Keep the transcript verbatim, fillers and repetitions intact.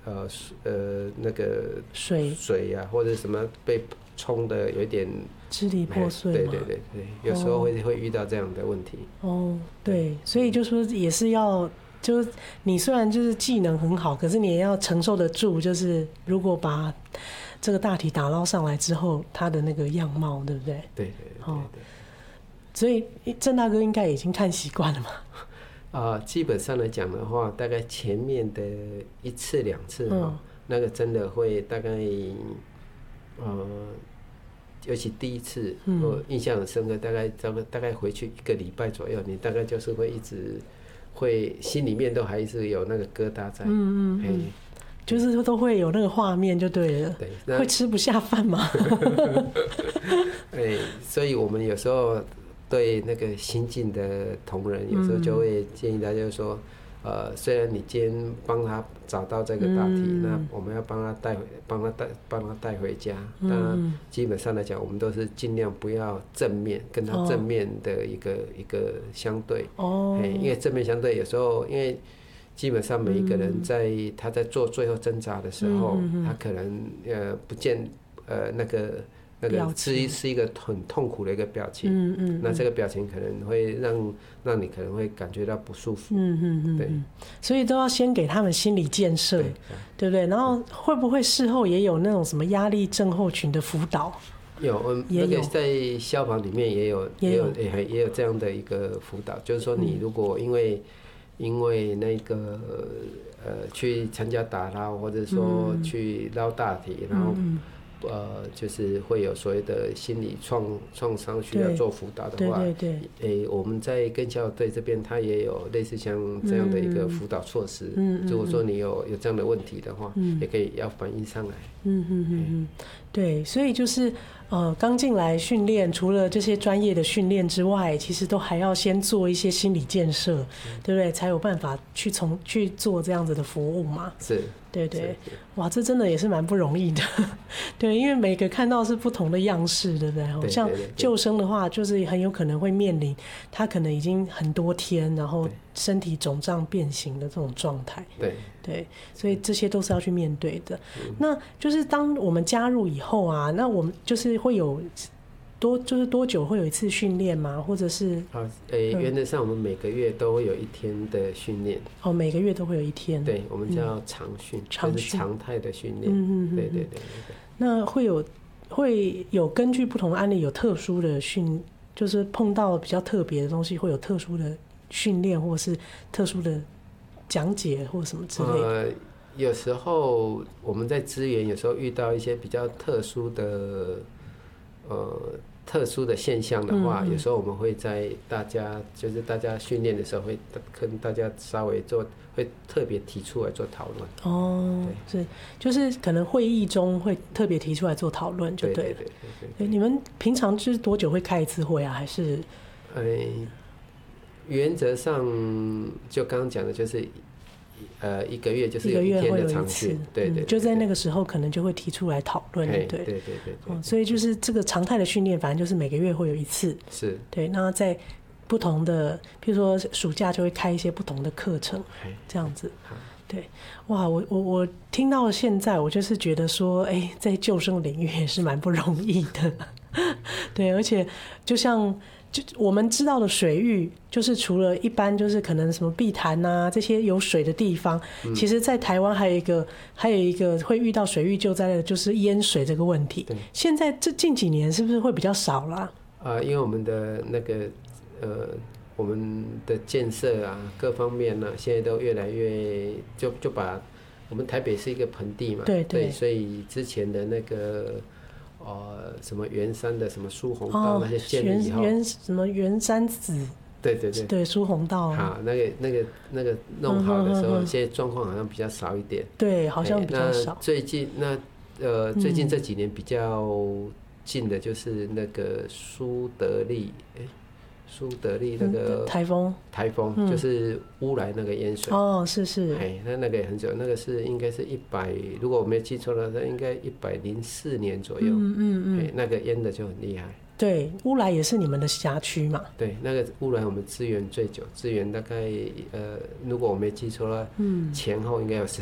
呃呃那个水水啊或者什么被冲的有一点支离破碎嘛。 对对对对，有时候会、哦、会遇到这样的问题。 哦，对，所以就说也是要，就是你虽然就是技能很好，可是你也要承受得住，就是如果把这个大体打捞上来之后，它的那个样貌，对不对？ 对对 对, 对, 对、哦。 所以郑大哥应该已经看习惯了嘛。 啊、呃，基本上来讲的话，大概前面的一次两次哈、嗯，那个真的会大概，呃，尤其第一次，嗯、我印象很深刻，大概大概大概回去一个礼拜左右，你大概就是会一直会心里面都还是有那个疙瘩在，嗯嗯嗯， 就是都会有那个画面就对了， 对， 会吃不下饭吗？ 哎，所以我们有时候。对那个新进的同仁，有时候就会建议他，就是说，呃，虽然你今天帮他找到这个大体，嗯、那我们要帮他带回，帮他带，帮他带回家。当然、嗯，基本上来讲，我们都是尽量不要正面跟他正面的一个、哦、一个相对。哦。因为正面相对有时候，因为基本上每一个人在、嗯、他在做最后挣扎的时候，嗯嗯嗯他可能呃不见呃那个。那个是是一个很痛苦的一个表情，嗯嗯，那这个表情可能会让让你可能会感觉到不舒服，嗯嗯嗯，对， 所以都要先给他们心理建设，对，对不对？然后会不会事后也有那种什么压力症候群的辅导？ 有，嗯，那个在消防里面也有也有也也有这样的一个辅导，就是说你如果因为、嗯、因为那个呃去参加打捞，或者说去捞大体，嗯、然后。嗯呃，就是会有所谓的心理创创伤需要做辅导的话，对对对，诶，我们在更校队这边，它也有类似像这样的一个辅导措施。嗯嗯，如果说你有有这样的问题的话，嗯，也可以要反映上来。嗯嗯嗯嗯，对，所以就是呃，刚进来训练，除了这些专业的训练之外，其实都还要先做一些心理建设，嗯、对不对？才有办法去从去做这样子的服务嘛。 是。 对对，哇，这真的也是蛮不容易的，对，因为每个看到是不同的样式，对不对？对，像救生的话，就是很有可能会面临他可能已经很多天，然后身体肿胀变形的这种状态。 对对，所以这些都是要去面对的。嗯、那就是当我们加入以后啊，那我们就是会有。多就是多久会有一次训练吗？或者是啊，诶、欸，原则上我们每个月都会有一天的训练。 哦，每个月都会有一天。 对，我们叫常训，常训，就是常态的训练。 嗯嗯对对对对。 那会有会有根据不同的案例有特殊的训，就是碰到比较特别的东西，会有特殊的训练，或是特殊的讲解或什么之类的。 呃，有时候我们在支援，有时候遇到一些比较特殊的。呃，特殊的现象的话，嗯嗯有时候我们会在大家就是大家训练的时候，会跟大家稍微做，会特别提出来做讨论。 哦，是，就是可能会议中会特别提出来做讨论，就对了。对对对对对。你们平常就是多久会开一次会啊？还是？ 呃，原则上就刚刚讲的，就是。呃，一个月就是有一天的常训，对 对, 对, 对, 对、嗯， 就在那个时候可能就会提出来讨论，对对对 对, 对, 对、 嗯，所以就是这个常态的训练，反正就是每个月会有一次， 是， 对。那在不同的，譬如说暑假就会开一些不同的课程，这样子，对。哇，我我我听到现在，我就是觉得说，哎、欸，在救生领域也是蛮不容易的，对，而且就像。就我们知道的水域，就是除了一般就是可能什么碧潭啊这些有水的地方，嗯、其实在台湾还有一个还有一个会遇到水域救灾的，就是淹水这个问题。现在这近几年是不是会比较少啦？ 啊、呃，因为我们的那个呃我们的建设啊各方面呢、啊，现在都越来越就就把我们台北是一个盆地嘛， 对 对, 对，所以之前的那个。呃，什么圆山的什么疏洪道、哦、那些建立以后， 圆什么圆山子， 对对对， 对疏洪道， 好，那个那个那个弄好的时候，嗯、现在状况好像比较少一点， 对，好像比较少。 那最近那呃最近这几年比较近的就是那个苏德利，哎、欸。苏德利那个台风， 台风、嗯、就是乌来那个淹水哦，是是， 哎，那那个也很久，那个是应该是一百，如果我没记错的话，应该一百零四年左右，嗯嗯嗯，那个淹的就很厉害。 对，乌来也是你们的辖区嘛？ 对，那个乌来我们支援最久，支援大概呃，如果我没记错了，嗯，前后应该有十